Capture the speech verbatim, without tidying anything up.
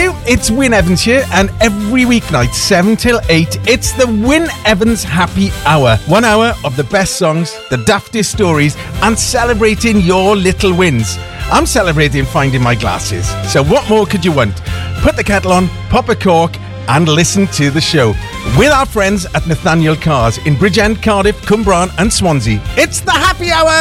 you, it's Wyn Evans here, and every weeknight, seven till eight, it's the Wyn Evans Happy Hour. One hour of the best songs, the daftest stories, and celebrating your little wins. I'm celebrating finding my glasses, so what more could you want? Put the kettle on, pop a cork, and listen to the show with our friends at Nathaniel Cars in Bridgend, Cardiff, Cwmbran and Swansea. It's the Happy Hour!